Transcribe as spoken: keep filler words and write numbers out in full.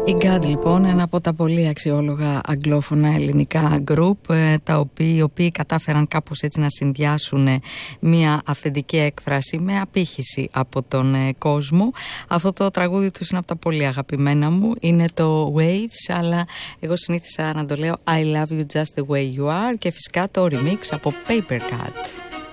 Η God λοιπόν, ένα από τα πολύ αξιόλογα αγγλόφωνα ελληνικά γκρουπ, τα οποία, οι οποίοι κατάφεραν κάπως έτσι να συνδυάσουν μια αυθεντική έκφραση με απήχηση από τον κόσμο. Αυτό το τραγούδι τους είναι από τα πολύ αγαπημένα μου, είναι το Waves, αλλά εγώ συνήθισα να το λέω I love you just the way you are, και φυσικά το remix από Paper Cut.